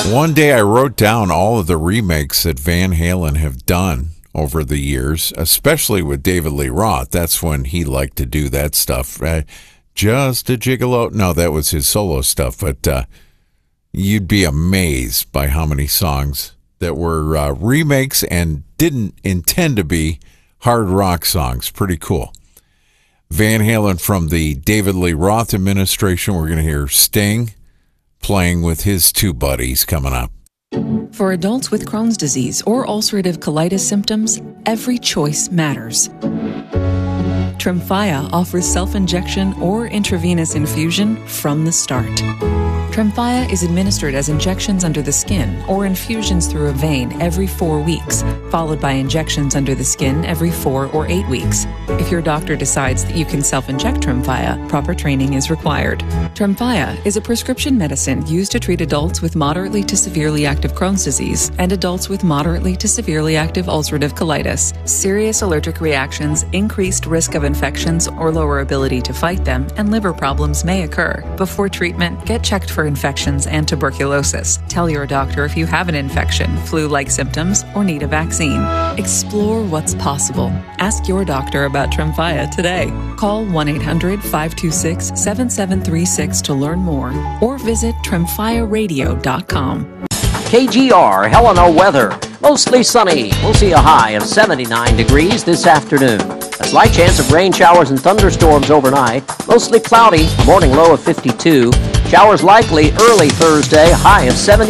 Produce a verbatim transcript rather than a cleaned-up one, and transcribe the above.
One day I wrote down all of the remakes that Van Halen have done over the years, especially with David Lee Roth. That's when he liked to do that stuff. Uh, just a gigolo. No, that was his solo stuff, but uh, you'd be amazed by how many songs that were uh, remakes and didn't intend to be hard rock songs. Pretty cool. Van Halen from the David Lee Roth administration. We're going to hear Sting playing with his two buddies coming up. For adults with Crohn's disease or ulcerative colitis symptoms, every choice matters. Tremfya offers self-injection or intravenous infusion from the start. Tremfya is administered as injections under the skin or infusions through a vein every four weeks, followed by injections under the skin every four or eight weeks. If your doctor decides that you can self-inject Tremfya, proper training is required. Tremfya is a prescription medicine used to treat adults with moderately to severely active Crohn's disease and adults with moderately to severely active ulcerative colitis. Serious allergic reactions, increased risk of infections or lower ability to fight them, and liver problems may occur. Before treatment, get checked for infections and tuberculosis. Tell your doctor if you have an infection, flu-like symptoms, or need a vaccine. Explore what's possible. Ask your doctor about Tremfya today. Call one eight hundred five two six seven seven three six to learn more or visit tremfya radio dot com. K G R Helena weather. Mostly sunny. We'll see a high of seventy-nine degrees this afternoon. A slight chance of rain showers and thunderstorms overnight. Mostly cloudy. A morning low of fifty-two. Showers likely early Thursday. High of seventy.